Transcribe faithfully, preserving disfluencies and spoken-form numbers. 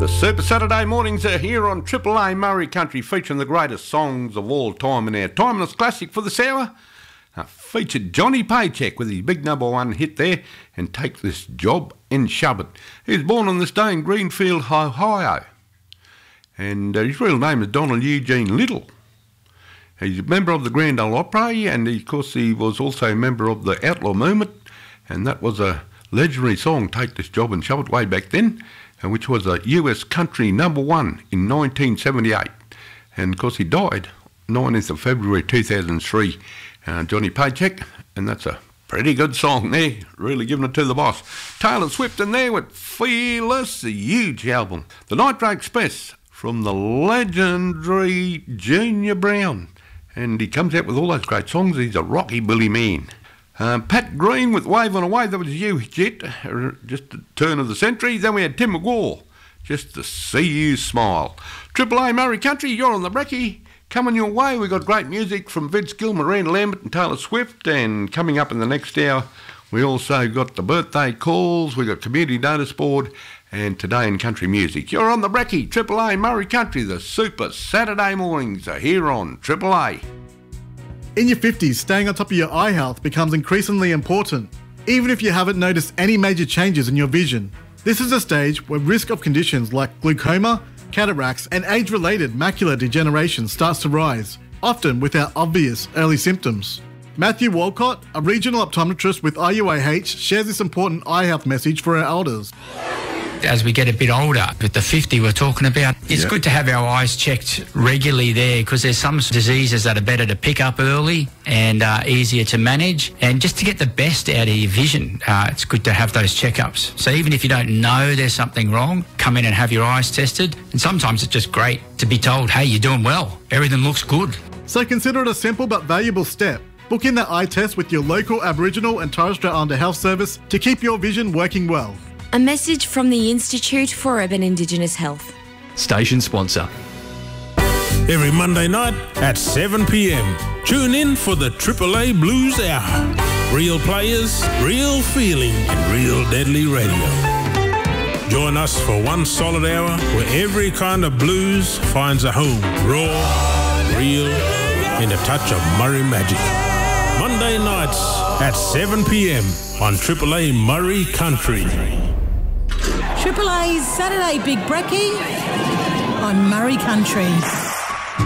The Super Saturday mornings are here on Triple A Murray Country, featuring the greatest songs of all time in our timeless classic for this hour. Uh, featured Johnny Paycheck with his big number one hit there, and Take This Job and Shove It. He was born on this day in Greenfield, Ohio, and uh, his real name is Donald Eugene Little. He's a member of the Grand Ole Opry, and he, of course he was also a member of the Outlaw Movement, and that was a legendary song, Take This Job and Shove It, way back then, which was a U S country number one in nineteen seventy-eight. And of course he died nineteenth of February two thousand three, uh, Johnny Paycheck, and that's a pretty good song there, really giving it to the boss. Taylor Swift in there with Fearless, a huge album. The Nitro Express from the legendary Junior Brown, and he comes out with all those great songs. He's a rocky Billy man. Uh, Pat Green with Wave on a Wave, that was a huge hit, uh, just the turn of the century. Then we had Tim McGraw, Just to See You Smile. Triple A Murray Country, you're on the brekkie. Coming your way, we've got great music from Vince Gill, Miranda Lambert and Taylor Swift, and coming up in the next hour, we also got the birthday calls, we got community notice board, and Today in Country Music. You're on the brekkie, Triple A Murray Country. The Super Saturday mornings are here on Triple A. In your fifties, staying on top of your eye health becomes increasingly important, even if you haven't noticed any major changes in your vision. This is a stage where risk of conditions like glaucoma, cataracts, and age-related macular degeneration starts to rise, often without obvious early symptoms. Matthew Walcott, a regional optometrist with I U A H, shares this important eye health message for our elders. As we get a bit older, with the fifty we're talking about, it's yep. good to have our eyes checked regularly there, because there's some diseases that are better to pick up early and uh, easier to manage. And just to get the best out of your vision, uh, it's good to have those checkups. So even if you don't know there's something wrong, come in and have your eyes tested. And sometimes it's just great to be told, hey, you're doing well, everything looks good. So consider it a simple but valuable step. Book in that eye test with your local Aboriginal and Torres Strait Islander Health Service to keep your vision working well. A message from the Institute for Urban Indigenous Health. Station sponsor. Every Monday night at seven p m, tune in for the Triple A Blues Hour. Real players, real feeling, and real deadly radio. Join us for one solid hour where every kind of blues finds a home. Raw, real, and a touch of Murray magic. Monday nights at seven p m on Triple A Murray Country. Triple A's Saturday Big Brekkie on Murray Country.